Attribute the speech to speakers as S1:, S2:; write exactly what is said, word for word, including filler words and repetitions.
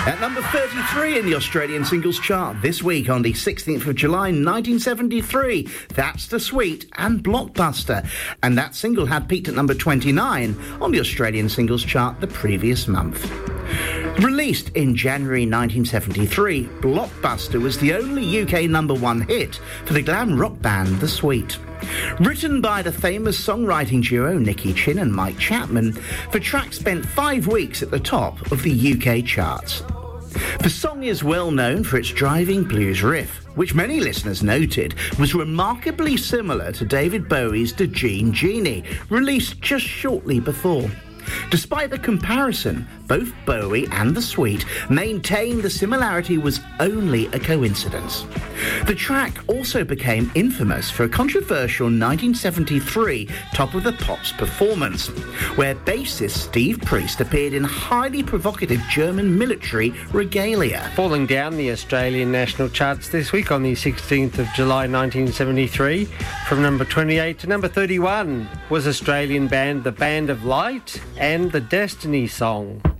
S1: At number thirty-three in the Australian singles chart this week on the sixteenth of July nineteen seventy-three, That's the Sweet and Blockbuster. And that single had peaked at number twenty-nine on the Australian singles chart the previous month. Released in January nineteen seventy-three, Blockbuster was the only U K number one hit for the glam rock band The Sweet. Written by the famous songwriting duo Nicky Chinn and Mike Chapman, the track spent five weeks at the top of the U K charts. The song is well known for its driving blues riff, which many listeners noted was remarkably similar to David Bowie's The Gene Genie, released just shortly before. Despite the comparison, both Bowie and The Sweet maintained the similarity was only a coincidence. The track also became infamous for a controversial nineteen seventy-three Top of the Pops performance, where bassist Steve Priest appeared in highly provocative German military regalia.
S2: Falling down the Australian national charts this week on the sixteenth of July nineteen seventy-three, from number twenty-eight to number thirty-one, was Australian band The Band of Light and The Destiny Song.